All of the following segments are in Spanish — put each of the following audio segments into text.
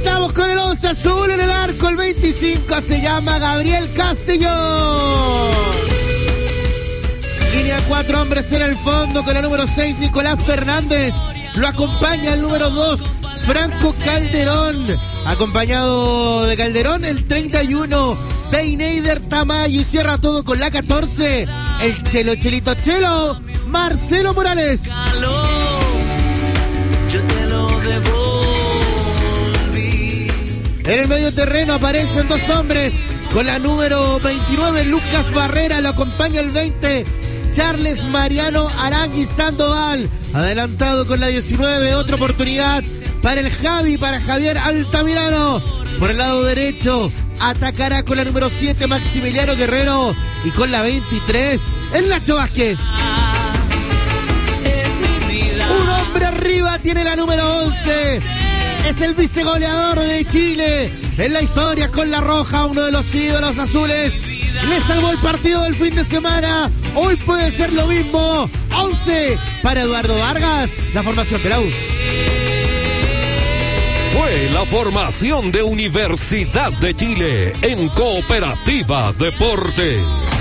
Comenzamos con el 11 azul en el arco. El 25 se llama Gabriel Castellón. Línea 4 hombres en el fondo con el número 6 Nicolás Fernández. Lo acompaña el número 2 Franco Calderón. Acompañado de Calderón el 31 Beineider Tamayo. Y cierra todo con la 14 el Chelito Chelo Marcelo Morales. Yo te lo devolví. En el medio terreno aparecen dos hombres. Con la número 29 Lucas Barrera. Lo acompaña el 20 Charles Mariano Arangui Sandoval. Adelantado con la 19. Otra oportunidad para el Javi, para Javier Altamirano. Por el lado derecho atacará con la número 7 Maximiliano Guerrero. Y con la 23 el Nacho Vázquez. Un hombre arriba tiene la número 11. Es el vicegoleador de Chile en la historia con la roja, uno de los ídolos azules. Le salvó el partido del fin de semana. Hoy puede ser lo mismo. 11 para Eduardo Vargas, la formación de la U. Fue la formación de Universidad de Chile en Cooperativa Deporte.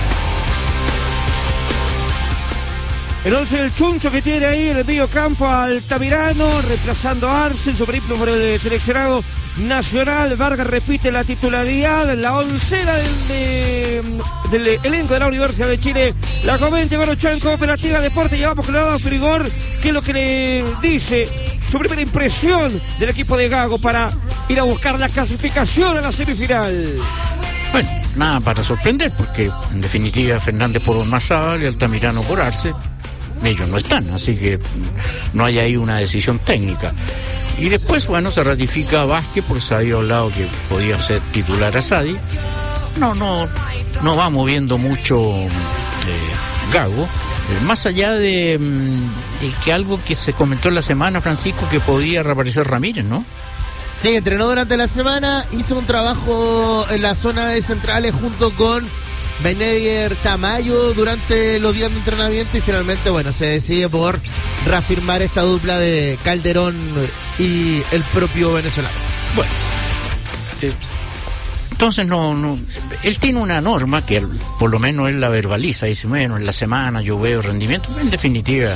El 11 del Chuncho que tiene ahí en el medio campo a Altamirano, reemplazando a Arce en su periplo por el seleccionado nacional. Vargas repite la titularidad, la oncena del elenco de la Universidad de Chile. La comenta Baruchán, Cooperativa Deporte. Llevamos con Leonardo Perigor, que es lo que le dice su primera impresión del equipo de Gago para ir a buscar la clasificación a la semifinal. Bueno, nada para sorprender, porque en definitiva Fernández por Ormazábal y Altamirano por Arce. Ellos no están, así que no hay ahí una decisión técnica. Y después, bueno, se ratifica a Vázquez, por se había hablado que podía ser titular a Sadi. No va moviendo mucho Gago, más allá de que algo que se comentó en la semana, Francisco, que podía reaparecer Ramírez, ¿no? Sí, entrenó durante la semana, hizo un trabajo en la zona de centrales junto con Beineider Tamayo durante los días de entrenamiento y finalmente, bueno, se decide por reafirmar esta dupla de Calderón y el propio venezolano. Bueno, entonces no, él tiene una norma que por lo menos él la verbaliza, dice, bueno, en la semana yo veo rendimiento, en definitiva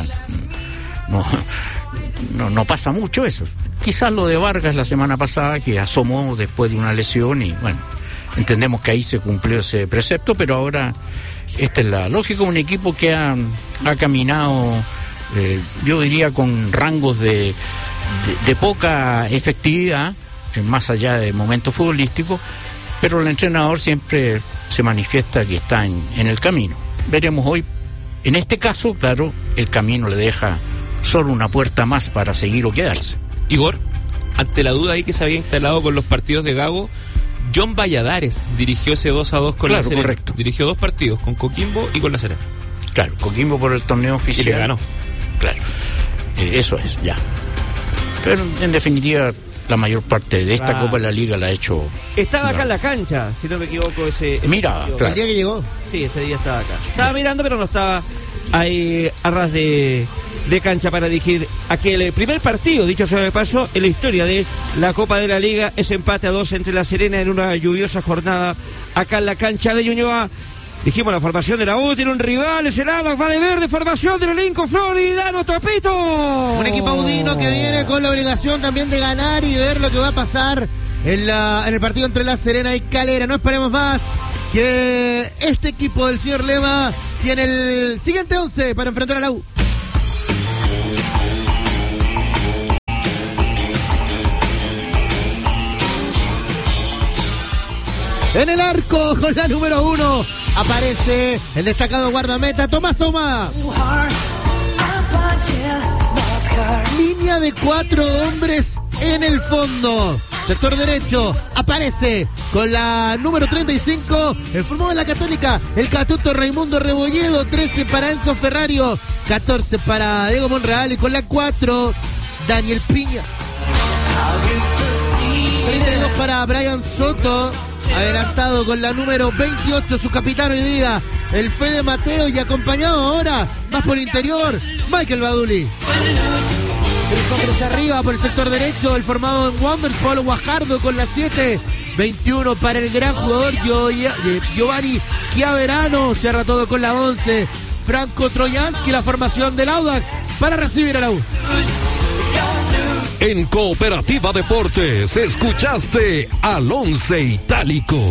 no pasa mucho eso. Quizás lo de Vargas la semana pasada, que asomó después de una lesión y bueno, entendemos que ahí se cumplió ese precepto, pero ahora esta es la lógica, un equipo que ha caminado, yo diría, con rangos de poca efectividad, más allá de momentos futbolísticos, pero el entrenador siempre se manifiesta que está en el camino. Veremos hoy, en este caso, claro, el camino le deja solo una puerta más para seguir o quedarse. Igor, ante la duda ahí que se había instalado con los partidos de Gago, John Valladares dirigió ese 2-2 con la Serena. Correcto. Dirigió dos partidos, con Coquimbo y con la Serena. Claro, Coquimbo por el torneo oficial. Y le ganó. Claro, eso es, ya. Pero en definitiva, la mayor parte de esta Copa de la Liga la ha hecho. Estaba acá en la cancha, si no me equivoco, ese mira, partido. claro. El día que llegó. Sí, ese día estaba acá. Estaba mirando, pero no estaba ahí a ras de cancha para dirigir aquel primer partido, dicho sea de paso, en la historia de la Copa de la Liga. Ese empate a 2 entre la Serena en una lluviosa jornada acá en la cancha de Ñuñoa. Dijimos la formación de la U, tiene un rival, ese lado va de verde, formación del elenco floridano Topito. Un equipo audino que viene con la obligación también de ganar y ver lo que va a pasar en el partido entre la Serena y Calera. No esperemos más, que este equipo del señor Lema tiene el siguiente 11 para enfrentar a la U. En el arco, con la número 1, aparece el destacado guardameta Tomás Ahumada. Línea de 4 hombres en el fondo. Sector derecho, aparece con la número 35, el formado de la Católica, el Catuto Raimundo Rebolledo. 13 para Enzo Ferrario, 14 para Diego Monreal y con la 4, Daniel Piña. 32 para Brian Soto. Adelantado con la número 28, su capitán hoy día, el Fede Mateo, y acompañado ahora, más por interior, Michael Baduli. 3 hombres arriba por el sector derecho, el formado en Wanderers, Pablo Guajardo con la 7. 21 para el gran jugador Giovanni Chiaverano. Cierra todo con la 11. Franco Trojanski, la formación del Audax para recibir a la U. En Cooperativa Deportes escuchaste al Once Itálico.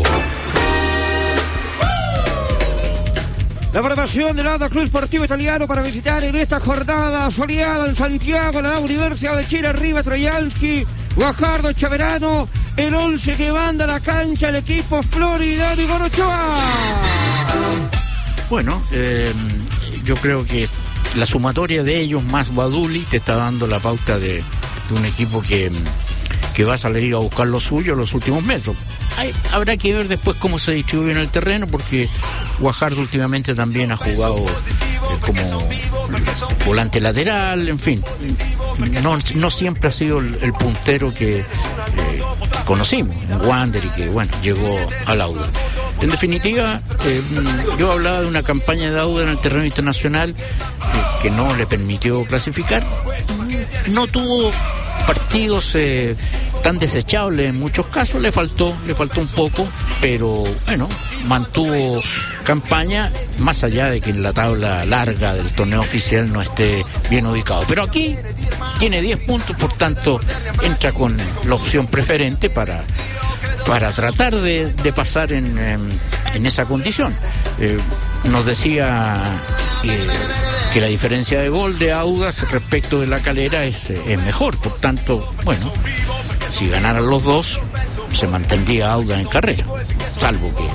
La formación del Audax Club Sportivo Italiano para visitar en esta jornada soleada en Santiago la Universidad de Chile. Arriba Trojanski, Guajardo, Chiaverano, el 11 que manda a la cancha el equipo Florida de Gorochoa. Bueno, yo creo que la sumatoria de ellos más Baduli te está dando la pauta de un equipo que va a salir a buscar lo suyo los últimos metros. Habrá que ver después cómo se distribuye en el terreno, porque Guajardo últimamente también ha jugado como volante lateral, en fin. No siempre ha sido el puntero que conocimos en Wander y que, bueno, llegó al Audax. En definitiva, yo hablaba de una campaña de Audax en el terreno internacional que no le permitió clasificar. No tuvo partidos tan desechables en muchos casos, le faltó un poco, pero bueno, mantuvo campaña, más allá de que en la tabla larga del torneo oficial no esté bien ubicado. Pero aquí tiene 10 puntos, por tanto entra con la opción preferente para tratar de pasar en esa condición. Nos decía que la diferencia de gol de Audax respecto de La Calera es mejor, por tanto, bueno, si ganaran los dos se mantendría Audax en carrera, salvo que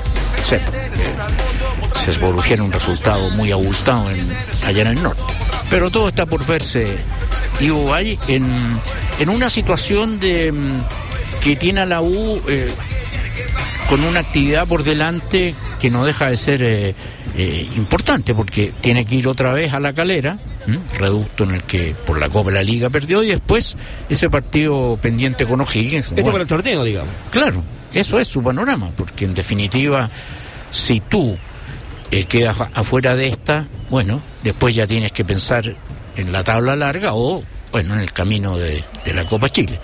se produjera un resultado muy abultado allá en el norte. Pero todo está por verse, Ivo Valle, en una situación que tiene a la U con una actividad por delante que no deja de ser importante, porque tiene que ir otra vez a La Calera, reducto en el que por la Copa de la Liga perdió, y después ese partido pendiente con O'Higgins. Esto bueno, para el torneo, digamos. Claro, eso es su panorama, porque en definitiva, si tú quedas afuera de esta, bueno, después ya tienes que pensar en la tabla larga o, bueno, en el camino de la Copa Chile.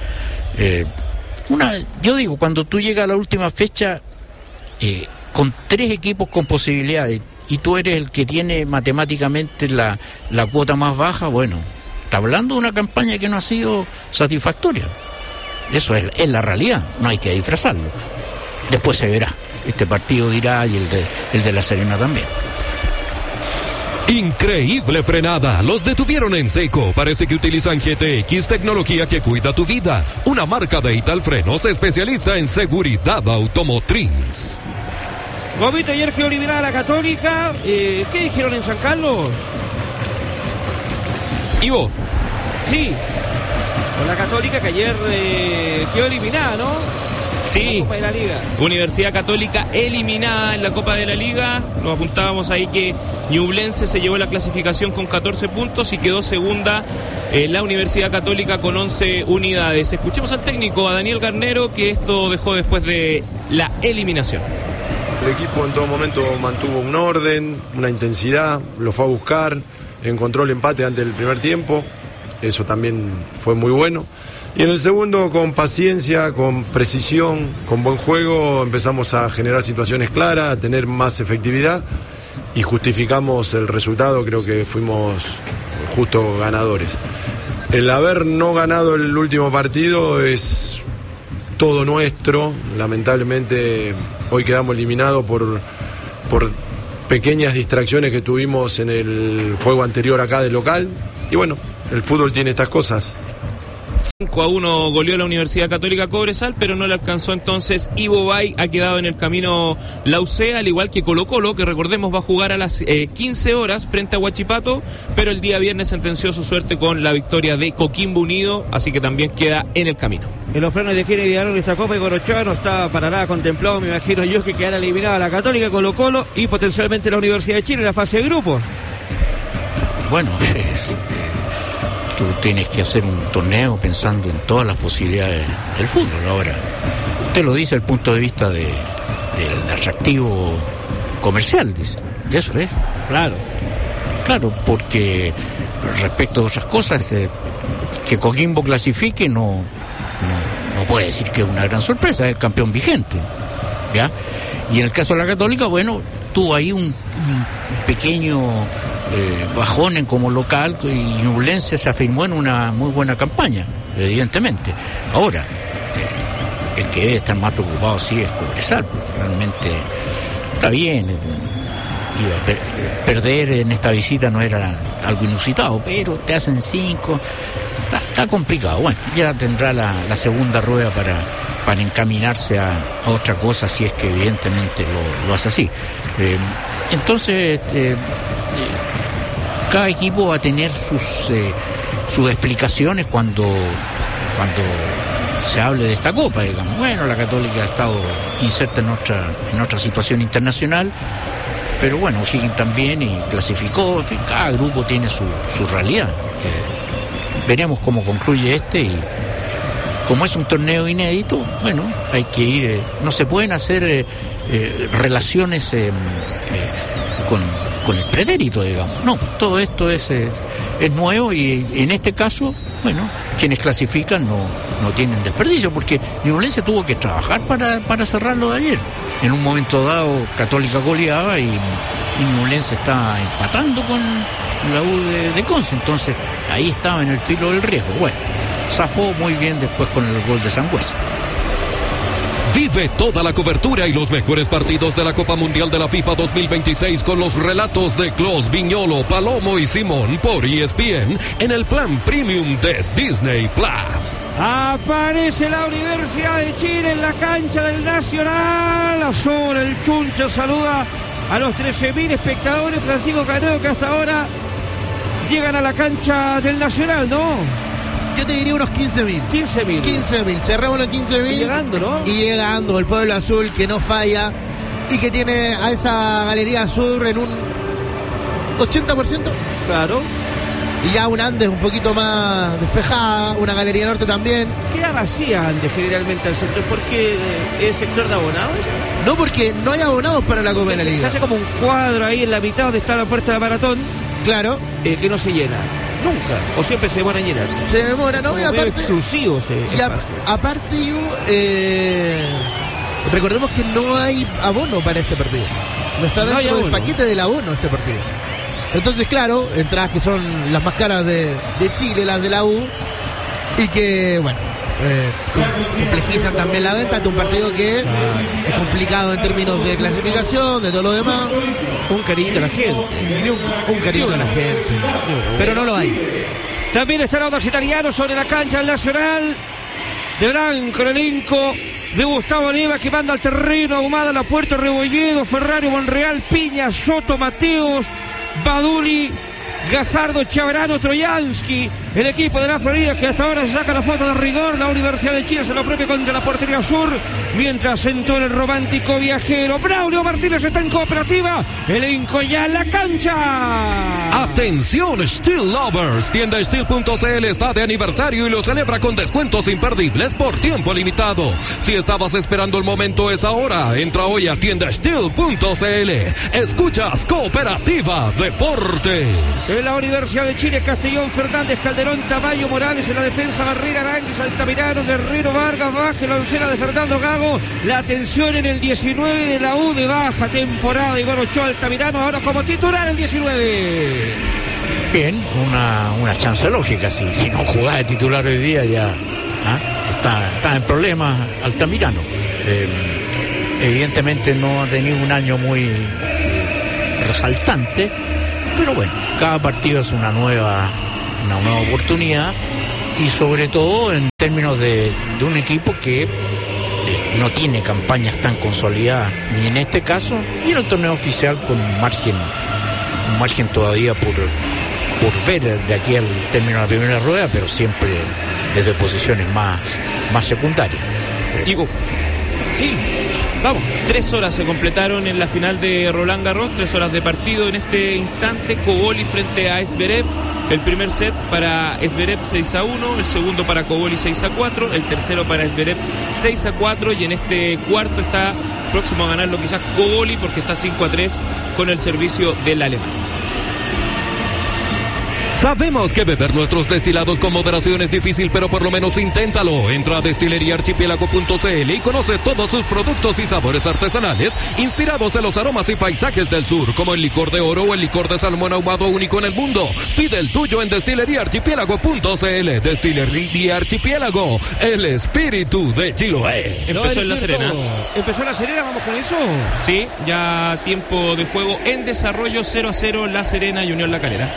Yo digo, cuando tú llegas a la última fecha con 3 equipos con posibilidades y tú eres el que tiene matemáticamente la cuota más baja, bueno, está hablando de una campaña que no ha sido satisfactoria. Eso es la realidad, no hay que disfrazarlo. Después se verá, este partido dirá, y el de La Serena también. Increíble frenada, los detuvieron en seco. Parece que utilizan GTX, tecnología que cuida tu vida. Una marca de Italfrenos especialista en seguridad automotriz. Gomito, ayer quedó eliminada la Católica. ¿Qué dijeron en San Carlos? Ivo. Sí, con la Católica que ayer quedó eliminada, ¿no? Sí, Copa de la Liga. Universidad Católica eliminada en la Copa de la Liga. Lo apuntábamos ahí que Ñublense se llevó la clasificación con 14 puntos y quedó segunda la Universidad Católica con 11 unidades. Escuchemos al técnico, a Daniel Garnero, que esto dejó después de la eliminación. El equipo en todo momento mantuvo un orden, una intensidad, lo fue a buscar, encontró el empate ante el primer tiempo, eso también fue muy bueno. Y en el segundo, con paciencia, con precisión, con buen juego, empezamos a generar situaciones claras, a tener más efectividad y justificamos el resultado, creo que fuimos justos ganadores. El haber no ganado el último partido es todo nuestro, lamentablemente hoy quedamos eliminados por pequeñas distracciones que tuvimos en el juego anterior acá del local, y bueno, el fútbol tiene estas cosas. 5-1 goleó la Universidad Católica Cobresal, pero no le alcanzó entonces. Ivo Bay ha quedado en el camino la UC, al igual que Colo-Colo, que recordemos va a jugar a las 15 horas frente a Huachipato, pero el día viernes sentenció su suerte con la victoria de Coquimbo Unido, así que también queda en el camino. En los planes de quienes idearon esta Copa, y Gorochoa no está para nada contemplado, me imagino yo, que quedara eliminada la Católica, Colo-Colo y potencialmente la Universidad de Chile en la fase de grupos. Bueno, tú tienes que hacer un torneo pensando en todas las posibilidades del fútbol. Ahora, usted lo dice desde el punto de vista del atractivo comercial, dice. Eso es. Claro, porque respecto a otras cosas, que Coquimbo clasifique no puede decir que es una gran sorpresa, es el campeón vigente, ¿ya? Y en el caso de la Católica, bueno, tuvo ahí un pequeño bajón como local, y Ñublense se afirmó en una muy buena campaña, evidentemente. Ahora, el que debe estar más preocupado sí es Cobresal, porque realmente está bien. Perder en esta visita no era algo inusitado, pero te hacen 5, está complicado. Bueno, ya tendrá la segunda rueda para encaminarse a otra cosa, si es que evidentemente lo hace así. Entonces, cada equipo va a tener sus explicaciones cuando se hable de esta Copa, digamos. Bueno, la Católica ha estado inserta en otra situación internacional, pero bueno, O'Higgins también, y clasificó. En fin, cada grupo tiene su realidad. Veremos cómo concluye y como es un torneo inédito, bueno, hay que ir, no se pueden hacer relaciones con el pretérito, digamos. No, todo esto es nuevo, y en este caso, bueno, quienes clasifican no tienen desperdicio, porque Ñublense tuvo que trabajar para cerrarlo de ayer. En un momento dado, Católica goleaba y Ñublense está empatando con la U de Conce, entonces ahí estaba en el filo del riesgo. Bueno, zafó muy bien después con el gol de Sangüesa. Vive toda la cobertura y los mejores partidos de la Copa Mundial de la FIFA 2026 con los relatos de Clos, Viñolo, Palomo y Simón por ESPN en el plan premium de Disney Plus. Aparece la Universidad de Chile en la cancha del Nacional. Azul, el Chuncho saluda a los 13.000 espectadores. Francisco Caneo, que hasta ahora llegan a la cancha del Nacional, ¿no? Yo te diría unos 15.000. 15.000, cerrémoslo en 15.000. Y llegando, ¿no? Y llegando el pueblo azul, que no falla y que tiene a esa galería azul en un 80%. Claro. Y ya un Andes un poquito más despejada, una galería norte también. Queda vacía Andes generalmente al centro, porque es sector de abonados. No, porque no hay abonados para la Copa de la Liga. Se hace como un cuadro ahí en la mitad donde está la puerta de maratón. Claro. Que no se llena. Nunca, o siempre se demora en llenar. Se demora, ¿no? Y aparte, exclusivo aparte recordemos que no hay abono para este partido. No está dentro del paquete del abono este partido. Entonces, claro, entradas que son las más caras de Chile, las de la U, y que, bueno, complejizan también la venta de un partido que es complicado en términos de clasificación, de todo lo demás. Un cariñito a la gente. Un cariñito a la gente. Pero no lo hay. También están los dos italianos sobre la cancha del Nacional. De blanco el elenco de Gustavo Neva, que manda al terreno. Ahumada, La Puerta, Rebolledo, Ferrari, Monreal, Piña, Soto, Mateos, Baduli, Gajardo, Chaverano, Troyansky, el equipo de la Florida, que hasta ahora saca la foto de rigor. La Universidad de Chile se lo propia contra la portería sur, mientras sentó el romántico viajero. Braulio Martínez está en Cooperativa, elenco ya en la cancha. Atención Steel Lovers, tienda Steel.cl está de aniversario y lo celebra con descuentos imperdibles por tiempo limitado. Si estabas esperando el momento, es ahora. Entra hoy a tienda Steel.cl. Escuchas Cooperativa Deportes. En la Universidad de Chile, Castellón, Fernández, Calderón, Tamayo, Morales en la defensa, Barrera, Aranguis, Altamirano, Guerrero, Vargas, baja la oncena de Fernando Gago. La atención en el 19 de la U de baja temporada, Iván Ochoa, Altamirano, ahora como titular el 19. Bien, una chance lógica. Si no jugaba de titular hoy día, ya está en problemas Altamirano. Evidentemente no ha tenido un año muy resaltante, pero bueno, cada partido es una nueva oportunidad, y sobre todo en términos de un equipo que no tiene campañas tan consolidadas, ni en este caso, ni en el torneo oficial, con un margen todavía por ver de aquí al término de la primera rueda, pero siempre desde posiciones más secundarias. Digo, sí. Vamos, 3 horas se completaron en la final de Roland Garros, 3 horas de partido en este instante. Koboli frente a Zverev. El primer set para Zverev 6-1, el segundo para Koboli 6-4, el tercero para Zverev 6-4, y en este cuarto está próximo a ganarlo quizás Koboli, porque está 5-3 con el servicio del alemán. Sabemos que beber nuestros destilados con moderación es difícil, pero por lo menos inténtalo. Entra a destileriaarchipiélago.cl y conoce todos sus productos y sabores artesanales inspirados en los aromas y paisajes del sur, como el licor de oro o el licor de salmón ahumado único en el mundo. Pide el tuyo en destileriaarchipiélago.cl. Destilería Archipiélago, el espíritu de Chiloé. Empezó en La Serena. Empezó en La Serena, vamos con eso. Sí, ya tiempo de juego en desarrollo, 0-0 La Serena y Unión La Calera.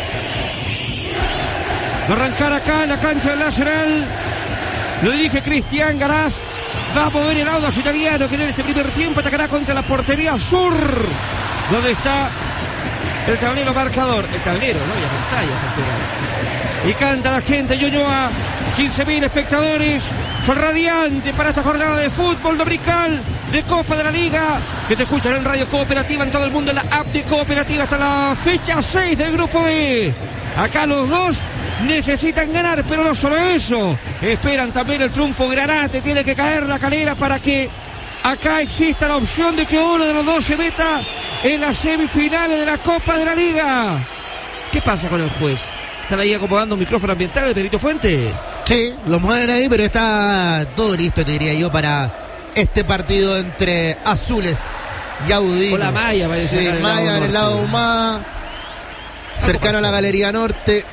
Va a arrancar acá en la cancha del Nacional. Lo dirige Cristian Garaz. Va a mover el Audax Italiano, que en este primer tiempo atacará contra la portería sur, donde está el tablero marcador. El tablero, ¿no? Y la pantalla. Y canta la gente, Ñuñoa. 15.000 espectadores. Son radiantes para esta jornada de fútbol dominical de Copa de la Liga, que te escuchan en Radio Cooperativa, en todo el mundo, en la app de Cooperativa, hasta la fecha 6 del grupo D. Acá los dos necesitan ganar, pero no solo eso, esperan también el triunfo granate. Tiene que caer La Calera para que acá exista la opción de que uno de los dos se meta en las semifinales de la Copa de la Liga. ¿Qué pasa con el juez? ¿Están ahí acomodando un micrófono ambiental el Benito Fuente? Sí, lo mueven ahí, pero está todo listo, te diría yo, para este partido entre azules y audinos. Con la malla, parece. Sí, malla en el lado Ahumada, cercano a la Galería Norte.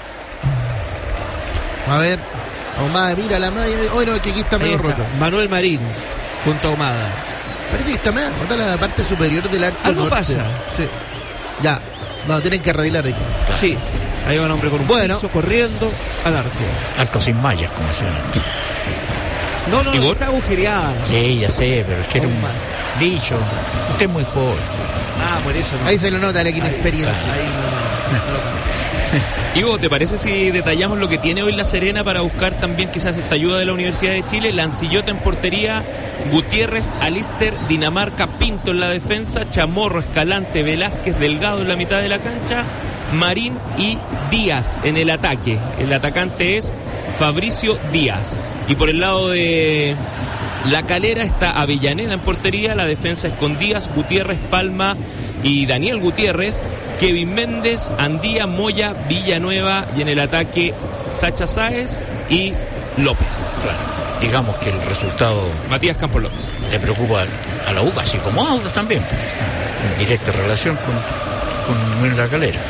A ver, Ahumada mira la malla. Hoy no, es que aquí está medio roto. Manuel Marín, junto a Ahumada. Parece que está medio rota la parte superior del arco ¿Algo norte. pasa? Sí. Ya, no, tienen que arreglar aquí. Sí, ahí va un hombre con un piso corriendo al arco. Arco sin mallas, como decían antes. No, está agujereada. Sí, ya sé, pero es que era un dicho. Usted es muy joven. Ah, por eso no. Ahí se lo nota la inexperiencia. Ahí no. Ivo, ¿te parece si detallamos lo que tiene hoy La Serena para buscar también quizás esta ayuda de la Universidad de Chile? Lancillota en portería, Gutiérrez, Alister, Dinamarca, Pinto en la defensa, Chamorro, Escalante, Velázquez, Delgado en la mitad de la cancha, Marín y Díaz en el ataque. El atacante es Fabricio Díaz. Y por el lado de La Calera está Avellaneda en portería, la defensa es con Díaz, Gutiérrez, Palma y Daniel Gutiérrez, Kevin Méndez, Andía, Moya, Villanueva, y en el ataque Sacha Sáez y López. Claro. Digamos que el resultado Matías Campos López le preocupa a la UCA, así como a Audax también, pues, en directa relación con La Calera.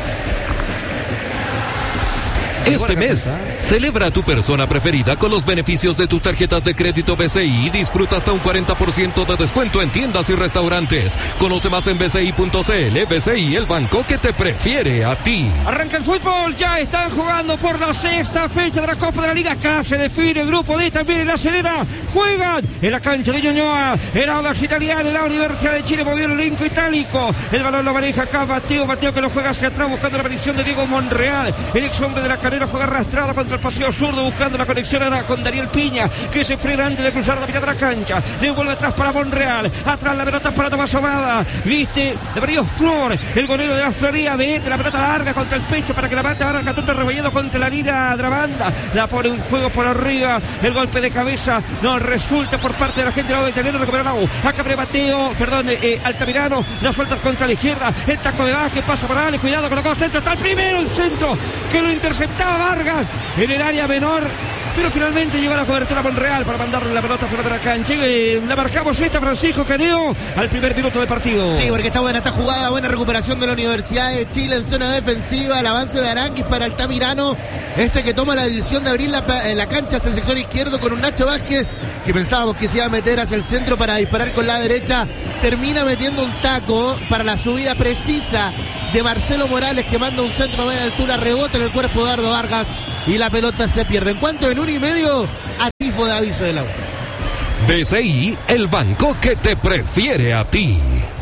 Este mes, celebra a tu persona preferida con los beneficios de tus tarjetas de crédito BCI y disfruta hasta un 40% de descuento en tiendas y restaurantes. Conoce más en bci.cl. BCI, el banco que te prefiere a ti. Arranca el fútbol, ya están jugando por la sexta fecha de la Copa de la Liga. Acá se define el grupo D también en La Serena. Juegan en la cancha de Ñuñoa, el Audax Italiano, la Universidad de Chile movió el elenco itálico. El balón lo maneja acá Mateo que lo juega hacia atrás buscando la aparición de Diego Monreal. El ex hombre de La Calera juega arrastrado contra el paseo zurdo buscando la conexión ahora con Daniel Piña, que se frena antes de cruzar la mitad de la cancha. Devuelve atrás para Monreal, atrás la pelota para Tomás Ahumada, viste de Mario Flor, el golero de la Florida, mete la pelota larga contra el pecho para que la mate ahora Catuto Rebolledo contra la línea de la banda, la pone un juego por arriba, el golpe de cabeza no resulta por parte de la gente del lado italiano. Recupera la U, acá Mateo, Altamirano, la suelta contra la izquierda, el taco de baje, pasa por Ale, cuidado con los dos centros, está el primero, el centro que lo interceptaba Vargas en el área menor, pero finalmente llegó a la cobertura Monreal para mandarle la pelota fuera de la cancha. La marcamos esta, Francisco Caneo, al primer minuto de partido. Sí, porque está buena esta jugada, buena recuperación de la Universidad de Chile en zona defensiva, el avance de Aranguis para Altamirano, que toma la decisión de abrir la cancha hacia el sector izquierdo con un Nacho Vázquez, que pensábamos que se iba a meter hacia el centro para disparar con la derecha, termina metiendo un taco para la subida precisa de Marcelo Morales, que manda un centro a media altura, rebota en el cuerpo de Eduardo Vargas y la pelota se pierde. En cuanto en 1:30, a tifo de aviso del agua. BCI, el banco que te prefiere a ti.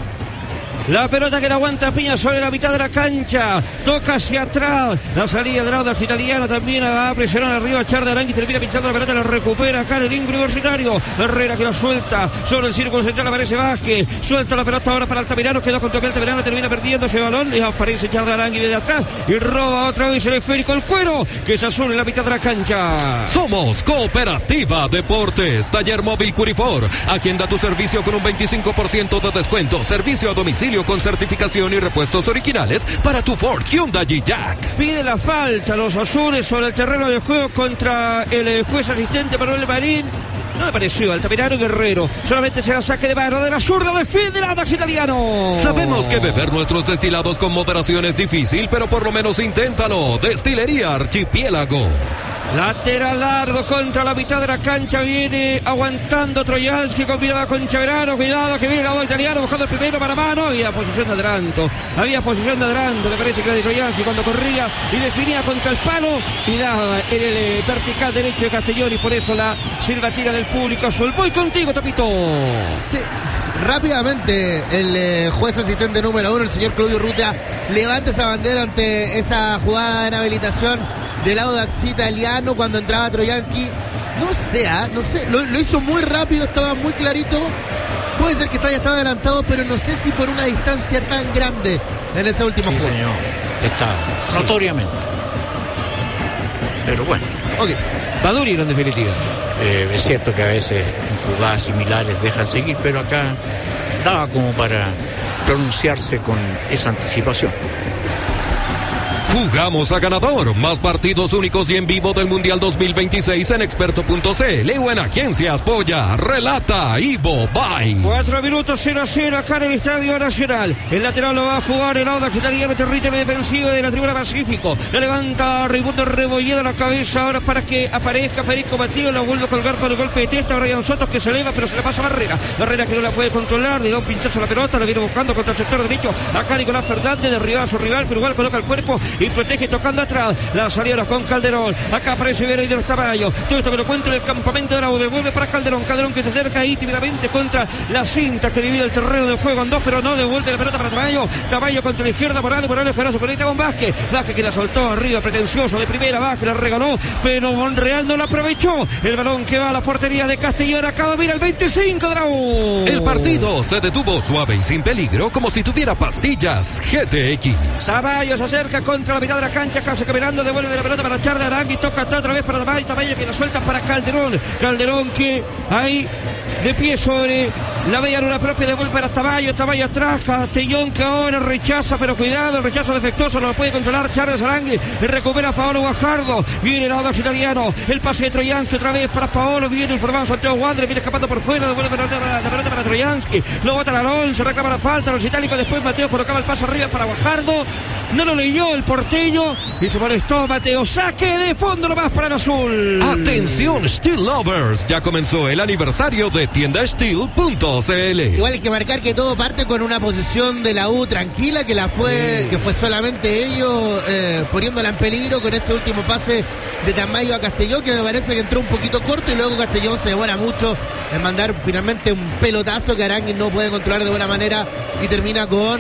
La pelota que la aguanta Piña sobre la mitad de la cancha. Toca hacia atrás. La salida del Audax Italiano también va a presionar arriba a Char de Aranguis. Termina pinchando la pelota. La recupera acá en el Universitario. Herrera que la suelta. Sobre el círculo central aparece Vázquez. Suelta la pelota ahora para Altamirano. Quedó con toque Altamirano. Termina perdiendo ese balón. Y aparece Char de Aranguis desde atrás. Y roba otra vez el esférico. El cuero que es azul en la mitad de la cancha. Somos Cooperativa Deportes. Taller móvil Curifor. Agenda tu servicio con un 25% de descuento. Servicio a domicilio domicilio con certificación y repuestos originales para tu Ford Hyundai Jack. Pide la falta los azules sobre el terreno de juego contra el juez asistente Manuel Marín. No me pareció Altamirano Guerrero. Solamente será saque de mano de la zurda de fin del Audax italiano. Sabemos que beber nuestros destilados con moderación es difícil, pero por lo menos inténtalo. Destilería Archipiélago. Lateral largo contra la mitad de la cancha. Viene aguantando Troyansky combinada con Chaverano. Cuidado que viene el lado italiano buscando el primero para mano. Había posición de adelanto. Me parece que era de Troyansky cuando corría y definía contra el palo. Y daba en el vertical derecho de Castellón. Y por eso la silbatina del público azul. Voy contigo, Tapito. Sí, rápidamente el juez asistente número 1, el señor Claudio Ruta, levanta esa bandera ante esa jugada en habilitación del Audax italiano cuando entraba Troyansky. No sé, lo hizo muy rápido, estaba muy clarito. Puede ser que ya estaba adelantado, pero no sé si por una distancia tan grande en ese último juego. Sí, señor, está notoriamente. Pero bueno. Ok. Va a durar en definitiva. Es cierto que a veces en jugadas similares dejan seguir, pero acá daba como para pronunciarse con esa anticipación. Jugamos a ganador. Más partidos únicos y en vivo del Mundial 2026 en experto.cl o en Agencias Polla. Relata Ivo Bay. 4 minutos 0-0 acá en el Estadio Nacional. El lateral lo va a jugar el Audax italiano, territorio defensivo de la tribuna Pacífico. La levanta Raimundo Rebolledo a la cabeza ahora para que aparezca Federico Matías. La vuelve a colgar con el golpe de testa. Brian Sotos que se eleva pero se le pasa Barrera. Barrera que no la puede controlar. Le da un pinchazo a la pelota. La viene buscando contra el sector derecho. Acá Nicolás Fernández derriba a su rival, pero igual coloca el cuerpo y protege tocando atrás. La salida con Calderón. Acá aparece Vera y de los Tamayo. Todo esto que lo cuenta en el campamento de Bravo. Devuelve para Calderón. Calderón que se acerca ahí tímidamente contra la cinta que divide el terreno de juego en dos, pero no devuelve la pelota para Tamayo. Tamayo contra la izquierda. Morales Jarazo conecta con Vázquez. Vázquez que la soltó arriba, pretencioso de primera. Vázquez la regaló, pero Monreal no la aprovechó. El balón que va a la portería de Castellón. Acá domina el 25 de Bravo. El partido se detuvo suave y sin peligro, como si tuviera pastillas GTX. Tamayo se acerca contra la mitad de la cancha, casi caminando, devuelve la pelota para Charles Arangui, toca atrás otra vez para Tamayo que la suelta para Calderón que ahí de pie sobre la bella luna propia, devuelve para Tamayo atrás, Castellón que ahora rechaza, pero cuidado, el rechazo defectuoso, no lo puede controlar Charles Arangui, recupera Paolo Guajardo, viene el Audax italiano, el pase de Troyansky otra vez para Paolo, viene el formado Santiago Wander, viene escapando por fuera, devuelve la pelota para Troyansky, lo bota la Alonso, reclama la falta, los itálicos, después Mateo colocaba el paso arriba para Guajardo, no lo leyó el porteño y se molestó Mateo. Saque de fondo nomás para el azul. Atención Steel Lovers, ya comenzó el aniversario de tiendasteel.cl. Igual hay que marcar que todo parte con una posición de la U tranquila, que fue solamente ellos poniéndola en peligro con ese último pase de Tamayo a Castellón, que me parece que entró un poquito corto y luego Castellón se demora mucho en mandar finalmente un pelotazo que Arangui no puede controlar de buena manera y termina con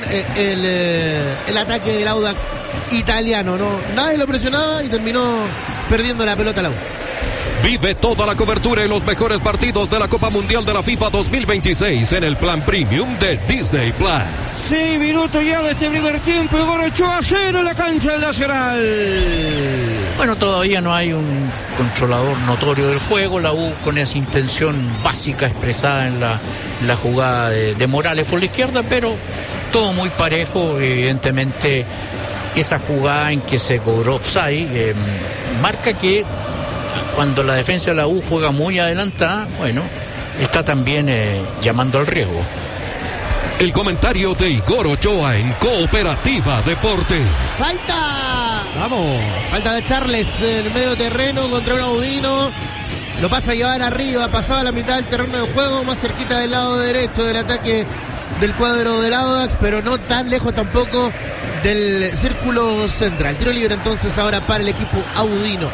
el ataque del Audax italiano. Nadie lo presionaba y terminó perdiendo la pelota la U. Vive toda la cobertura y los mejores partidos de la Copa Mundial de la FIFA 2026 en el plan premium de Disney Plus. 6 minutos ya de este primer tiempo y gol 8-0 en la cancha del Nacional. Bueno, todavía no hay un controlador notorio del juego. La U con esa intención básica expresada en la jugada de Morales por la izquierda, pero todo muy parejo. Evidentemente esa jugada en que se cobró offside marca que cuando la defensa de la U juega muy adelantada, bueno, está también llamando al riesgo. El comentario de Igor Ochoa en Cooperativa Deportes. ¡Falta! ¡Vamos! Falta de Charles en el medio terreno contra un Audino. Lo pasa a llevar arriba, pasaba a la mitad del terreno de juego, más cerquita del lado derecho del ataque del cuadro del Audax, pero no tan lejos tampoco del círculo central. Tiro libre entonces ahora para el equipo audino.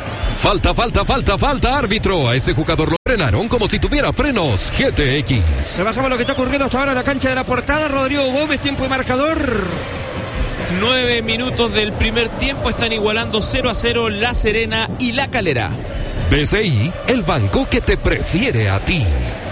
Falta, árbitro. A ese jugador lo frenaron como si tuviera frenos GTX. Repasamos lo que está ocurriendo hasta ahora en la cancha de la Portada. Rodrigo Gómez, tiempo y marcador. 9 minutos del primer tiempo, están igualando 0-0 La Serena y La Calera. BCI, el banco que te prefiere a ti.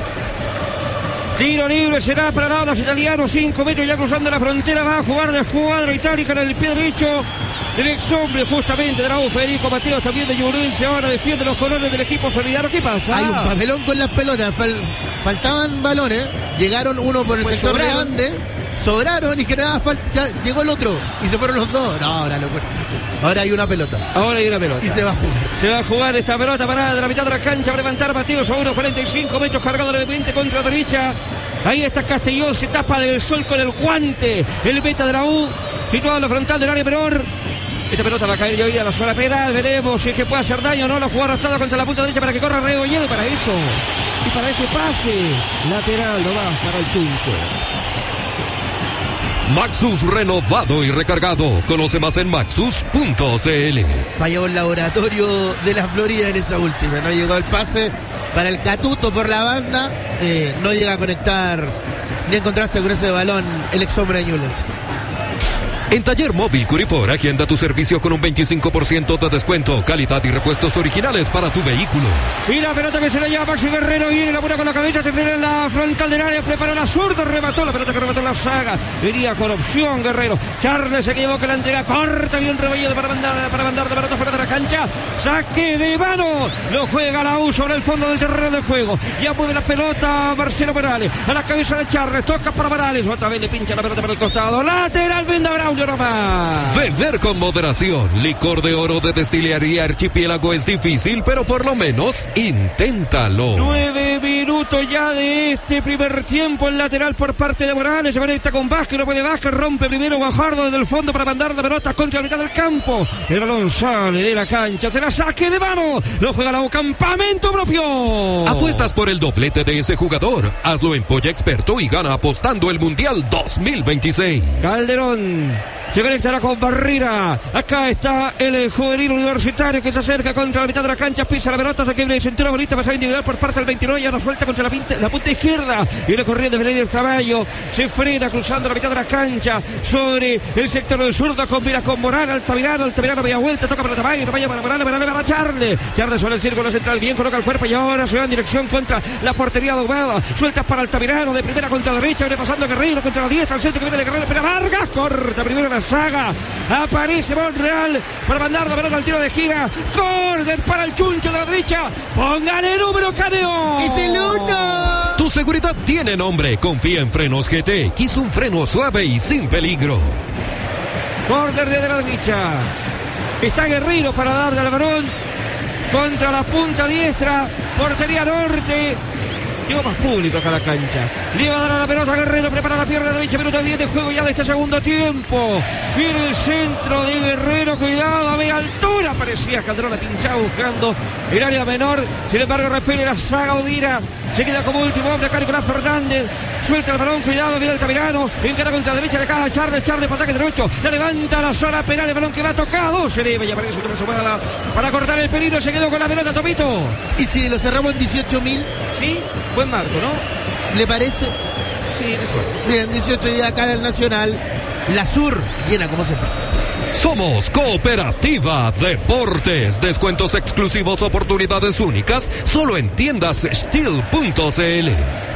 Tiro libre será para el Audax italiano, 5 metros ya cruzando la frontera, va a jugar de escuadra itálica en el pie derecho del ex hombre justamente de la U, Federico Mateos, también de Ñublense, ahora defiende los colores del equipo solidario. ¿Qué pasa? Hay un papelón con las pelotas, faltaban balones, llegaron uno por el sector de Ande, sobraron y generaba falta. Ya llegó el otro y se fueron los dos. No, una locura. Ahora hay una pelota. Y se va a jugar. Se va a jugar esta pelota parada de la mitad de la cancha para levantar Mateos a 1.45 metros, cargado levemente contra la derecha. Ahí está Castellón, se tapa del sol con el guante. El beta de la U, situado en la frontal del área menor. Esta pelota va a caer ya hoy a la sola pedal. Veremos si es que puede hacer daño o no. Lo jugó arrastrado contra la punta derecha para que corra Rebolledo. Y para eso, y para ese pase lateral nomás para el Chuncho. Maxus renovado y recargado. Conoce más en maxus.cl. Falló el laboratorio de la Florida en esa última. No llegó el pase para el Catuto por la banda. No llega a conectar ni a encontrarse con ese balón el ex hombre de Ñublense. En Taller Móvil Curifor, agenda tu servicio con un 25% de descuento, calidad y repuestos originales para tu vehículo. Y la pelota que se la lleva Maxi Guerrero, viene la buena con la cabeza, se frena en la frontal del área, preparó la zurda, remató la pelota que remató la saga, iría con opción Guerrero. Charles se equivocó, la entrega corta, bien Rebolledo para mandar de pelota fuera de la cancha, saque de mano, lo juega la U sobre el fondo del terreno de juego, ya mueve la pelota Marcelo Morales, a la cabeza de Charles, toca para Morales, otra vez le pincha la pelota para el costado, lateral, Brenda Braulio nomás. Beber con moderación, licor de oro de Destilería Archipiélago es difícil, pero por lo menos inténtalo. 9 minutos ya de este primer tiempo, el lateral por parte de Morales, se conecta con Vázquez, no puede Vázquez, rompe primero Guajardo desde el fondo para mandar la pelota contra la mitad del campo, el balón sale de la cancha, se la saque de mano, lo juega la U, campamento propio. Apuestas por el doblete de ese jugador, hazlo en Polla Experto y gana apostando el Mundial 2026. Calderón se conectará con Barrera. Acá está el juvenil universitario que se acerca contra la mitad de la cancha. Pisa la pelota, se quiebra y centro bonita. Pasada individual por parte del 29. Ya no suelta contra la punta izquierda. Y la corriente de Benedito Caballo. Se frena cruzando la mitad de la cancha. Sobre el sector del zurdo. Combina con Morales. Altamirano media vuelta. Toca para Tamayo. Tamayo para Morales. Para Charles. Charles sobre el círculo central. Bien coloca el cuerpo. Y ahora se va en dirección contra la portería doblada. Sueltas para Altamirano. De primera contra derecha. Viene pasando Guerrero contra la diestra. Al centro que viene de Guerrero. Pero Vargas. Corta primero la saga. Aparece Monreal para mandar la pelota al tiro de gira. Córner para el Chuncho de la derecha. Póngale el número, Caneo. ¡Es el 1! Tu seguridad tiene nombre. Confía en Frenos GT. Quiso un freno suave y sin peligro. Córner desde la derecha. Está Guerrero para darle al balón contra la punta diestra. Portería norte. Llegó más público acá a la cancha. Le va a dar a la pelota Guerrero, prepara la pierna derecha, minuto 10 de juego ya de este segundo tiempo. Viene el centro de Guerrero, cuidado, a media altura. Parecía Calderón la pinchaba buscando el área menor. Sin embargo, repele la saga Udira. Se queda como último hombre acá Nicolás Fernández. Suelta el balón, cuidado, viene Altamirano. Encara contra la derecha, le caja a Charles, pasaje derecho. La levanta a la zona penal, el balón que va tocado. Se le y aparece otra sumada para cortar el peligro. Se quedó con la pelota, Topito. ¿Y si lo cerramos en 18.000? Sí, buen marco, ¿no? ¿Le parece? Sí, mejor. Bien, 18 días acá en el Nacional. La Sur llena como siempre. Somos Cooperativa Deportes. Descuentos exclusivos, oportunidades únicas, solo en tiendas Steel.cl.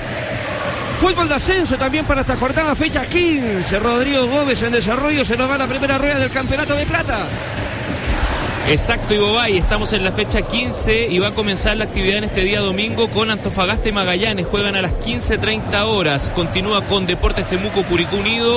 Fútbol de ascenso también para esta jornada, fecha 15. Rodrigo Gómez en desarrollo, se nos va la primera rueda del Campeonato de Plata. Exacto, Ibobay, estamos en la fecha 15 y va a comenzar la actividad en este día domingo con Antofagasta y Magallanes, juegan a las 15:30 horas, continúa con Deportes Temuco Curicó Unido,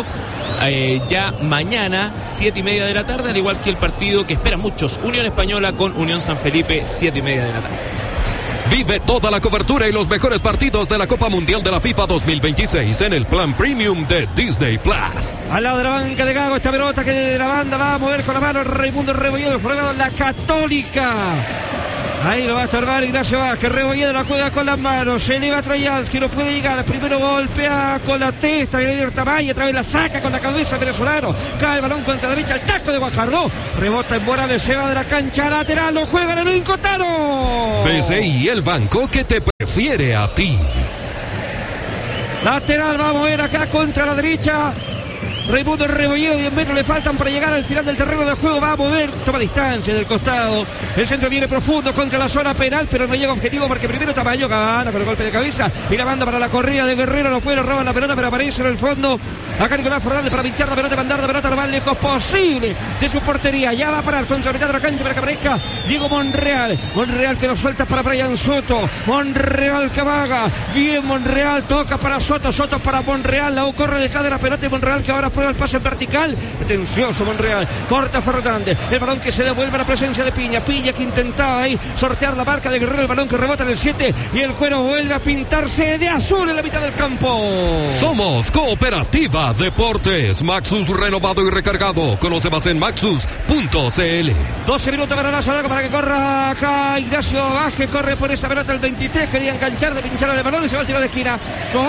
ya mañana 7:30 de la tarde, al igual que el partido que esperan muchos, Unión Española con Unión San Felipe, 7:30 de la tarde. Vive toda la cobertura y los mejores partidos de la Copa Mundial de la FIFA 2026 en el plan premium de Disney Plus. Al lado de la banca de Gago, esta pelota que de la banda va a mover con la mano Raimundo Rebolledo, formado en la Católica. Ahí lo va a estorbar Ignacio Vázquez. Rebolledo la juega con las manos. Se eleva a Troyansky, no puede llegar. Primero golpea con la testa. Viene de Tamayo, otra vez la saca con la cabeza venezolano. Cae el balón contra derecha. El taco de Guajardo. Rebota en Morales. Se va de la cancha lateral. Lo juega en el Incotano. BCI, el banco que te prefiere a ti. Lateral va a mover acá contra la derecha. Raimundo Rebolledo, 10 metros le faltan para llegar al final del terreno de juego. Va a mover, toma distancia del costado. El centro viene profundo contra la zona penal, pero no llega a objetivo porque primero Tamayo gana con el golpe de cabeza. Y la banda para la corrida de Guerrero. No puede, roban la pelota, pero aparece en el fondo acá Nicolás Fernández para pinchar la pelota, mandar la pelota lo más lejos posible de su portería. Ya va a parar contra la mitad de la cancha para que aparezca Diego Monreal. Monreal que lo suelta para Brian Soto. Monreal que vaga. Bien Monreal, toca para Soto. Soto para Monreal. La U corre detrás de la pelota y Monreal que ahora prueba el pase en vertical. Atencioso Monreal. Corta Fernández. El balón que se devuelve a la presencia de Piña. Piña que intentaba ahí sortear la marca de Guerrero. El balón que rebota en el 7 y el cuero vuelve a pintarse de azul en la mitad del campo. Somos Cooperativa Deportes. Maxus renovado y recargado. Conoce más en maxus.cl. 12 minutos para la zona para que corra acá Ignacio Baje. Corre por esa pelota el 23. Quería enganchar de pinchar el balón y se va al tiro de esquina.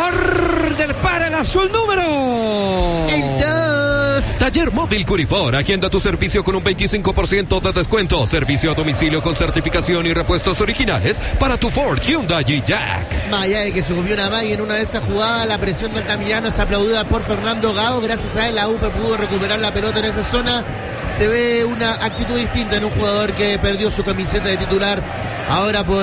Corner para el azul número el 2. Taller Móvil Curifor, agenda tu servicio con un 25% de descuento. Servicio a domicilio con certificación y repuestos originales para tu Ford, Hyundai y Jack. Más allá de que se comió una malla en una de esas jugadas, la presión del Altamirano es aplaudida por Fernando Gago. Gracias a él la UPE pudo recuperar la pelota en esa zona. Se ve una actitud distinta en un jugador que perdió su camiseta de titular ahora por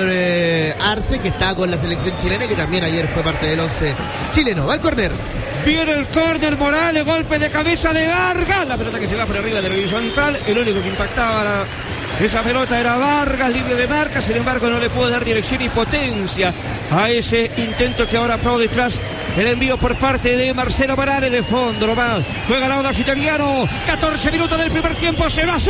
Arce, que está con la selección chilena y que también ayer fue parte del 11 chileno. Va al córner. Viene el córner Morales, golpe de cabeza de Vargas. La pelota que se va por arriba del horizontal. El único que impactaba esa pelota era Vargas, libre de marca. Sin embargo, no le pudo dar dirección y potencia a ese intento que ahora pro detrás. El envío por parte de Marcelo Morales de fondo nomás. Juega el Audax italiano. 14 minutos del primer tiempo,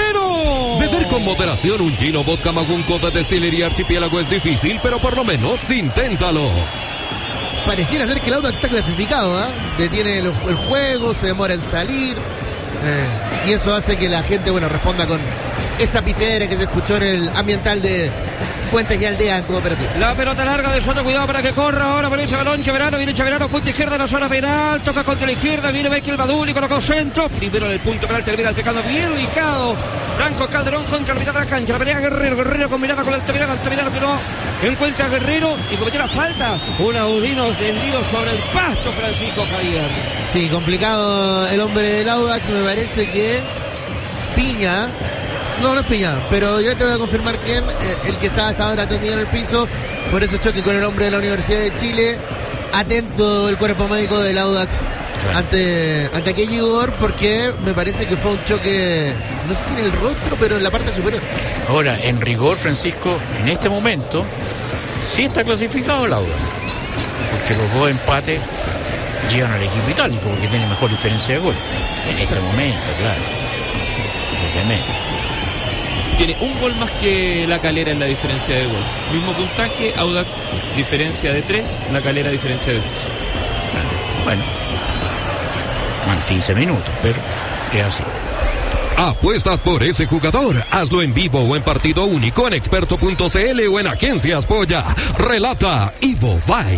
0-0. Beber con moderación un gin o vodka Magunco de Destilería Archipiélago es difícil, pero por lo menos inténtalo. Pareciera ser que el Audax está clasificado, ¿eh? Detiene el juego, se demora en salir. Y eso hace que la gente, responda con esa pifera que se escuchó en el ambiental de Fuentes y Aldea en Cooperativa. La pelota larga de Soto, cuidado para que corra ahora por ese balón. Cheverano, viene Cheverano, punta izquierda en la zona penal, toca contra la izquierda, viene Becky Baduli, colocó centro, primero en el punto penal, termina el pecado bien ubicado. Franco Calderón contra la mitad de la cancha, la pelea Guerrero combinaba con el Altamirano que no encuentra a Guerrero y cometió la falta. Un Audino tendido sobre el pasto, Francisco Javier. Sí, complicado el hombre del Audax, me parece que Piña. No es Piña, pero ya te voy a confirmar quién, el que está hasta ahora tendido en el piso por ese choque con el hombre de la Universidad de Chile. Atento el cuerpo médico del Audax ante aquel Igor, porque me parece que fue un choque, no sé si en el rostro, pero en la parte superior. Ahora, en rigor, Francisco, en este momento sí está clasificado el Audax, porque los dos empates llegan al equipo itálico, porque tiene mejor diferencia de gol en este momento, claro, obviamente. Tiene un gol más que La Calera en la diferencia de gol. Mismo puntaje, Audax diferencia de 3, La Calera diferencia de 2. Bueno, van 15 minutos, pero es así. ¿Apuestas por ese jugador? Hazlo en vivo o en partido único en experto.cl o en Agencias Polla. Relata Ivo Bay.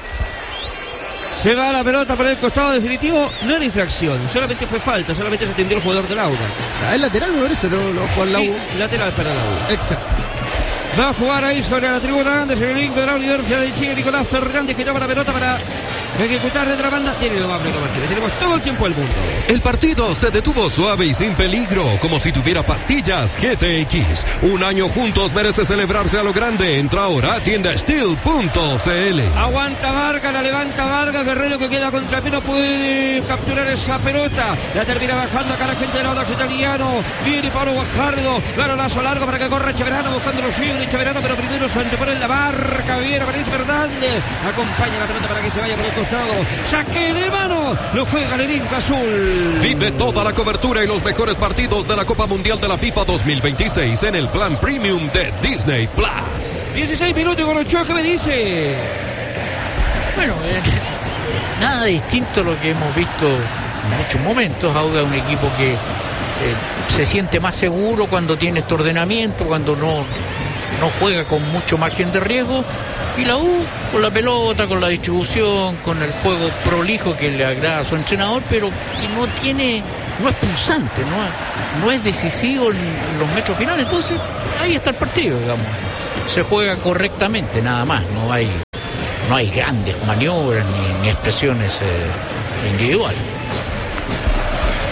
Se va la pelota por el costado definitivo. No era infracción, solamente fue falta. Solamente se atendió el jugador del Audax. El lateral me parece, lo jugó al Sí, lateral para la U. Exacto. Va a jugar ahí sobre la tribuna Andes, el elenco de la Universidad de Chile, Nicolás Fernández, que toma la pelota para ejecutar de otra banda. Tiene lo más Martínez. Tenemos todo el tiempo del mundo. El partido se detuvo suave y sin peligro, como si tuviera pastillas GTX. Un año juntos merece celebrarse a lo grande. Entra ahora a tiendasteel.cl. Aguanta Vargas, la levanta Vargas. Guerrero que queda contra pie, no puede capturar esa pelota. La termina bajando acá la gente del Audax italiano. Viene Pablo Guajardo. Balonazo largo para que corra Cheverano buscando los suyos. Cheverano, pero primero se antepone en la barca. Viene Maris Fernández. Acompaña la pelota para que se vaya por el costado. Saque de mano. Lo juega el elenco azul. Vive toda la cobertura y los mejores partidos de la Copa Mundial de la FIFA 2026 en el plan premium de Disney Plus. 16 minutos con Ochoa, ¿qué me dice? Bueno, nada distinto a lo que hemos visto en muchos momentos. Audax es un equipo que se siente más seguro cuando tiene este ordenamiento, cuando no juega con mucho margen de riesgo. Y la U con la pelota, con la distribución, con el juego prolijo que le agrada a su entrenador, pero que no es pulsante, no es decisivo en los metros finales. Entonces ahí está el partido, digamos. Se juega correctamente, nada más. No hay grandes maniobras ni expresiones individuales.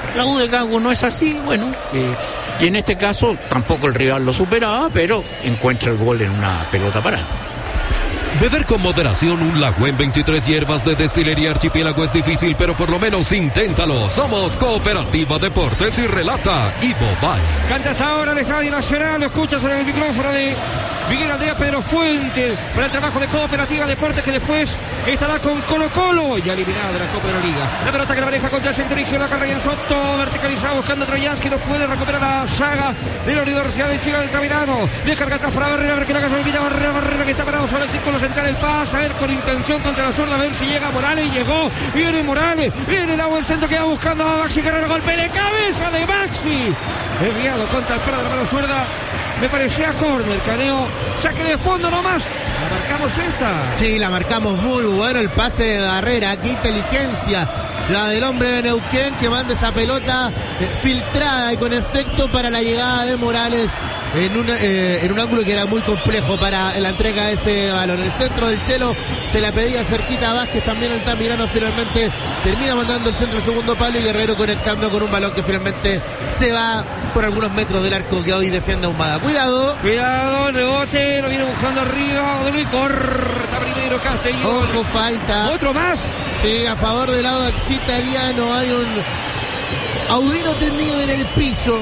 La U de Gago no es así, bueno, y en este caso tampoco el rival lo superaba, pero encuentra el gol en una pelota parada. Beber con moderación un Lagüen 23 hierbas de Destilería Archipiélago es difícil, pero por lo menos inténtalo. Somos Cooperativa Deportes y relata Ivo Valle. Cantas ahora el Estadio Nacional, lo escuchas en el micrófono de Miguel Andrea Pedro Fuente para el trabajo de Cooperativa Deportes, que después estará con Colo-Colo, ya eliminado de la Copa de la Liga. La pelota que la maneja contra el sector izquierdo, acá Ryan Soto, verticalizado buscando a Troyansky, no puede recuperar la saga de la Universidad de Chile del Altamirano. Descarga atrás para Barrera, a ver que la gasolina, Barrera que está parado sobre el círculo central, el pase, a ver con intención contra la zurda, a ver si llega Morales, llegó, viene Morales, viene el agua del centro que va buscando a Maxi Guerrero, golpe de cabeza de Maxi, enviado contra el palo de la mano zurda. Me parecía córner, Caneo. Saque de fondo nomás. ¿La marcamos esta? Sí, la marcamos muy bueno. El pase de Barrera. Qué inteligencia la del hombre de Neuquén, que manda esa pelota filtrada y con efecto para la llegada de Morales en un ángulo que era muy complejo para la entrega de ese balón. El centro del Chelo se la pedía cerquita a Vázquez, también el Tamirano finalmente termina mandando el centro al segundo palo y Guerrero conectando con un balón que finalmente se va por algunos metros del arco que hoy defiende Ahumada. Cuidado, rebote, lo viene buscando arriba, Luis, corta primero Castellón. Ojo, falta. Otro más. Sí, a favor del Audax Italiano. Hay un Audino tendido en el piso,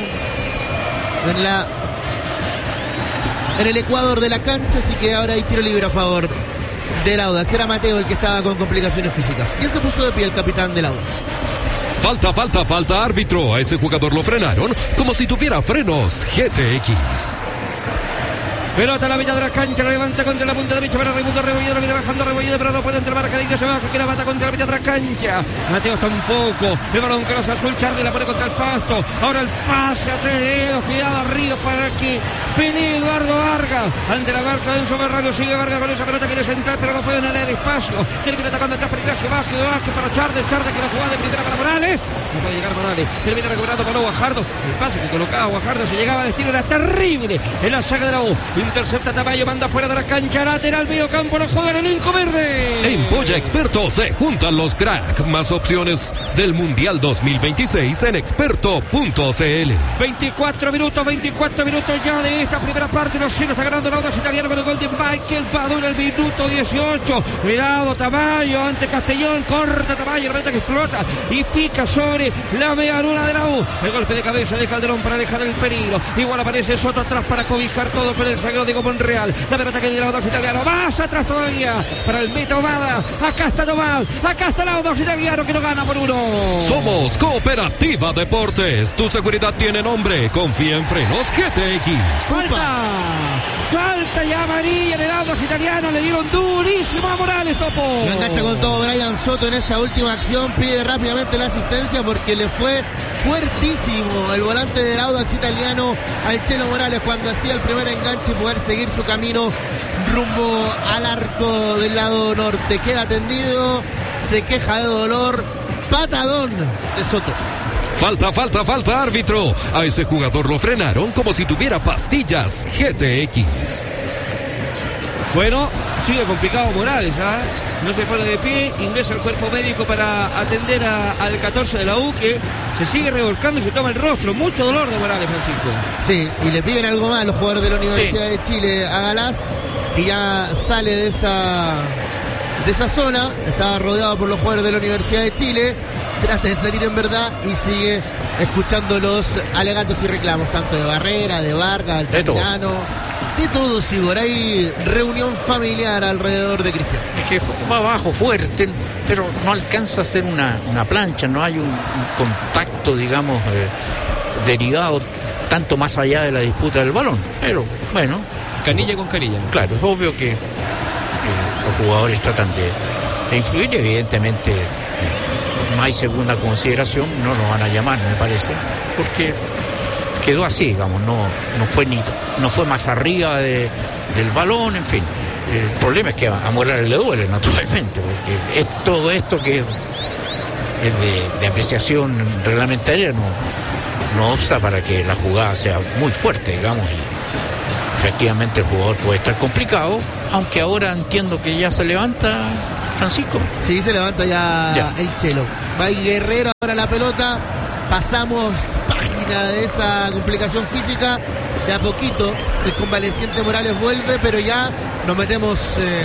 en el ecuador de la cancha, así que ahora hay tiro libre a favor del Audax. Era Mateo el que estaba con complicaciones físicas. Ya se puso de pie el capitán del Audax. Falta, árbitro. A ese jugador lo frenaron como si tuviera frenos GTX. Pelota a la mitad de la cancha, la levanta contra la punta derecha para Raimundo Rebolledo, la viene bajando Rebolledo, pero no puede entrar Marcadillo, se va, que la bata contra la mitad de la cancha. Mateos tampoco, el balón que los azul, Charde la pone contra el pasto, ahora el pase a 3 dedos, cuidado arriba para que pelee Eduardo Vargas, ante la marca de Enzo Berrario, sigue Vargas con esa pelota, quiere centrar, pero no puede tener espacio, tiene que ir atacando atrás para Ignacio Vázquez para Charde que la jugada de primera para Morales, no puede llegar Morales, termina recuperando para Guajardo, el pase que colocaba Guajardo, se llegaba a destino, era terrible en la saga de la U. Intercepta Tamayo, manda fuera de la cancha, lateral, medio campo, lo juega en el Inco Verde. En Polla Experto se juntan los crack. Más opciones del Mundial 2026 en experto.cl. 24 minutos ya de esta primera parte. Los cielos está ganando el Audax Italiano con el gol de Michael Padura, el minuto 18. Cuidado Tamayo ante Castellón, corta Tamayo, la meta que flota y pica sobre la media luna de la U. El golpe de cabeza de Calderón para alejar el peligro. Igual aparece Soto atrás para cobijar todo con el zaguero de Monreal. La pelota que de Audax Italiano, más atrás todavía para el Meta Ahumada. Acá está Tomás, acá está el Audax Italiano que no gana por 1. Somos Cooperativa Deportes. Tu seguridad tiene nombre. Confía en Frenos GTX. Falta ya amarilla en el Audax Italiano. Le dieron durísimo a Morales, Topo. Lo engancha con todo Brian Soto en esa última acción. Pide rápidamente la asistencia porque le fue fuertísimo el volante del Audax Italiano al Chelo Morales cuando hacía el primer enganche y poder seguir su camino rumbo al arco del lado norte. Queda tendido, se queja de dolor. Patadón de Soto. Falta, árbitro. A ese jugador lo frenaron como si tuviera pastillas GTX. Bueno, sigue complicado Morales, no se pone de pie, ingresa al cuerpo médico para atender al 14 de la U, que se sigue revolcando y se toma el rostro. Mucho dolor de Morales, Francisco. Sí, y le piden algo más a los jugadores de la Universidad de Chile a Galás, que ya sale de esa zona, estaba rodeado por los jugadores de la Universidad de Chile, trata de salir en verdad y sigue escuchando los alegatos y reclamos, tanto de Barrera, de Vargas, Altamirano, de todos, Igor. Hay reunión familiar alrededor de Cristian. Es que va abajo fuerte, pero no alcanza a ser una plancha, no hay un contacto, digamos, derivado tanto más allá de la disputa del balón. Pero bueno, canilla con canilla, ¿no? Claro, es obvio que los jugadores tratan de influir, evidentemente. No hay segunda consideración, no lo van a llamar, me parece, porque quedó así, digamos, no fue más arriba del balón, en fin. El problema es que a Morales le duele, naturalmente, porque es todo esto que es de apreciación reglamentaria, no obsta para que la jugada sea muy fuerte, digamos, y efectivamente el jugador puede estar complicado, aunque ahora entiendo que ya se levanta. Francisco. Sí, se levanta ya el Chelo. Va Guerrero ahora la pelota. pasamos página de esa complicación física. De a poquito el convaleciente Morales vuelve, pero ya nos metemos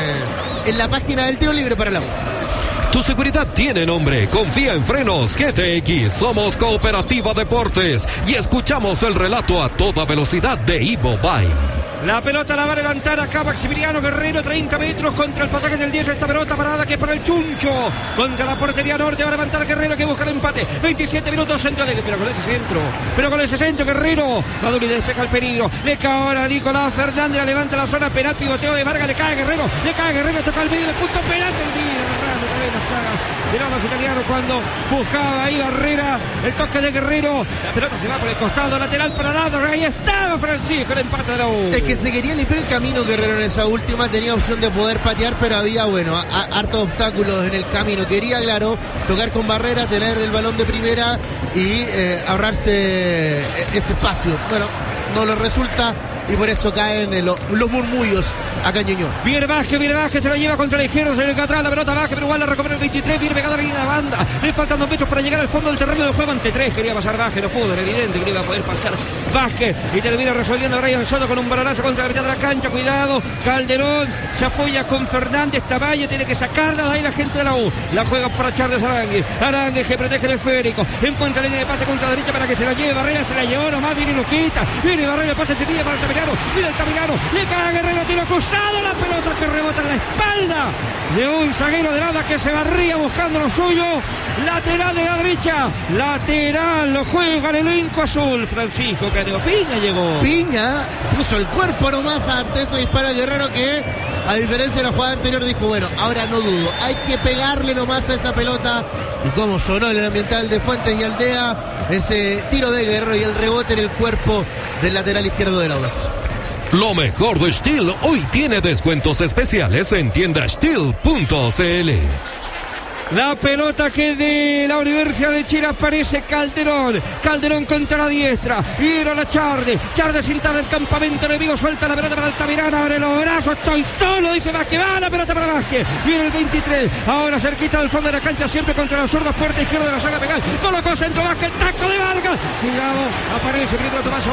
en la página del tiro libre para la U. Tu seguridad tiene nombre. Confía en Frenos GTX. Somos Cooperativa Deportes y escuchamos el relato a toda velocidad de Ivo Bay. La pelota la va a levantar acá Maximiliano Guerrero, 30 metros contra el pasaje del 10. Esta pelota parada que es para el Chuncho. Contra la portería norte va a levantar Guerrero que busca el empate. 27 minutos, centro de... Pero con ese centro Guerrero. Maduri despeja el peligro. Le cae ahora Nicolás Fernández, la levanta la zona penal, pivoteo de Vargas, le cae Guerrero, toca el medio, el punto penal, termina la saga de los italianos cuando buscaba ahí Barrera, el toque de Guerrero, la pelota se va por el costado, lateral para lado, ahí estaba Francisco, el empate de la U. Es que se quería limpiar el camino Guerrero en esa última, tenía opción de poder patear, pero había, hartos obstáculos en el camino. Quería, claro, tocar con Barrera, tener el balón de primera y ahorrarse ese espacio. Bueno, no le resulta y por eso caen los murmullos acá en Ñuñoa. Viene Vázquez, se la lleva contra la izquierda, se le cae atrás la pelota Vázquez, pero igual la recupera el 23, viene pegada a la línea de banda, le faltan 2 metros para llegar al fondo del terreno de juego ante 3, quería pasar Vázquez, no pudo, era evidente que no iba a poder pasar Vázquez, y termina resolviendo Brian Soto con un balonazo contra la mitad de la cancha, cuidado, Calderón, se apoya con Fernández, Tamayo, tiene que sacarla de ahí la gente de la U, la juega para Charles Aránguiz que protege el esférico, encuentra la línea de pase contra la derecha para que se la lleve Barrera, se la llevó nomás, viene Luquita, viene Barrera, pasa chiquilla para el Tamirano, mira el Tamirano, le cae a Guerrero, tiro cruzado, la pelota que rebota en la espalda de un zaguero de Audax que se barría buscando lo suyo, lateral de la derecha, lateral, lo juega el elenco azul, Francisco Caneo, Piña llegó. Piña puso el cuerpo nomás ante ese disparo de Guerrero que, a diferencia de la jugada anterior, dijo, bueno, ahora no dudo, hay que pegarle nomás a esa pelota, y como sonó en el ambiental de Fuentes y Aldea, ese tiro de Guerrero y el rebote en el cuerpo del lateral izquierdo del Audax. Lo mejor de Steel hoy tiene descuentos especiales en tiendasteel.cl. La pelota que de la Universidad de Chile aparece Calderón contra la diestra, viene a la Charde sin tal el campamento enemigo, suelta la pelota para Altamirano, abre los brazos, estoy solo, dice Vázquez, va la pelota para Vázquez, viene el 23, ahora cerquita del fondo de la cancha, siempre contra la zurda, puerta izquierda de la saga penal, colocó centro Vázquez, taco de Vargas, cuidado, aparece primero Tomás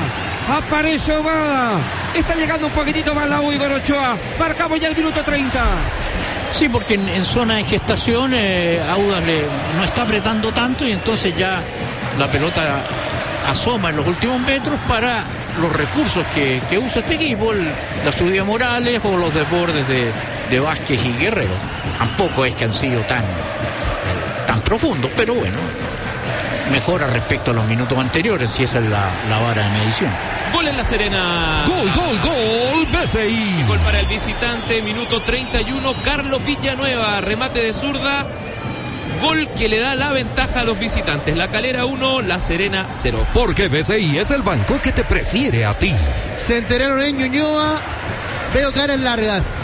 Ahumada, está llegando un poquitito más la U y Ochoa, marcamos ya el minuto 30. Sí, porque en zona de gestación Audax no está apretando tanto y entonces ya la pelota asoma en los últimos metros para los recursos que usa este equipo, la subida de Morales o los desbordes de Vázquez y Guerrero. Tampoco es que han sido tan profundos, pero bueno, mejora respecto a los minutos anteriores, si esa es la vara de medición. Gol en La Serena. Gol, BCI. Gol para el visitante, minuto 31, Carlos Villanueva, remate de zurda. Gol que le da la ventaja a los visitantes. La Calera 1, La Serena 0. Porque BCI es el banco que te prefiere a ti. Se enteraron en Ñuñoa, veo caras largas.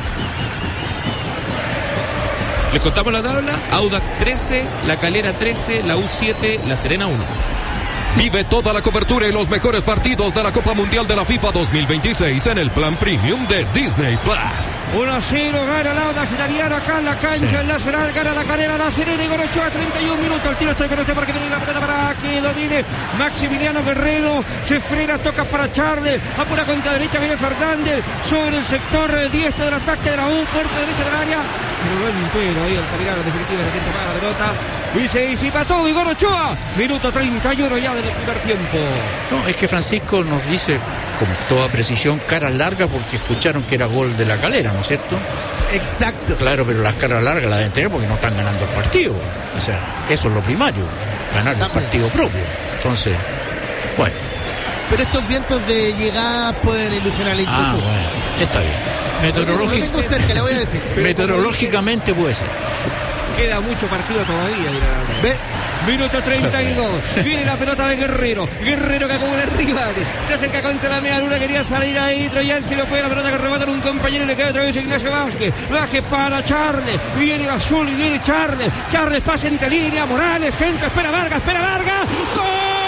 Les contamos la tabla: Audax 13, La Calera 13, la U 7, La Serena 1. Vive toda la cobertura y los mejores partidos de la Copa Mundial de la FIFA 2026 en el plan premium de Disney Plus. 1-0 gana el Audax italiano acá en la cancha del Nacional, gana la Calera, La Serena y Igor Ochoa, 31 minutos. El tiro estoy con usted porque viene la pelota para que domine Maximiliano Guerrero, se frena, toca para Charles, apura contra derecha, viene Fernández sobre el sector diestro del ataque de la U, puerta derecha del área, pero no entero ahí el Tamirano, definitivamente para la pelota. Y se disipa todo Igor Ochoa. Minuto 31 ya del primer tiempo. No, es que Francisco nos dice con toda precisión caras largas porque escucharon que era gol de la Calera, ¿no es cierto? Exacto. Claro, pero las caras largas las deben tener porque no están ganando el partido. O sea, eso es lo primario, ganar el partido propio. Entonces, bueno. Pero estos vientos de llegada pueden ilusionar al hincha. Bueno, está bien. Lo tengo cerca, le voy a decir. Meteorológicamente puede ser. Queda mucho partido todavía. Ve. Minuto 32. Viene la pelota de Guerrero que acumula el rival. Se acerca contra la media luna. Quería salir ahí Troyansky. Lo puede la pelota que rebota en un compañero y le queda otra vez Ignacio Vázquez para Charles. Viene el azul y viene Charles. Charles pasa entre línea. Morales centro. Espera Vargas. ¡Gol!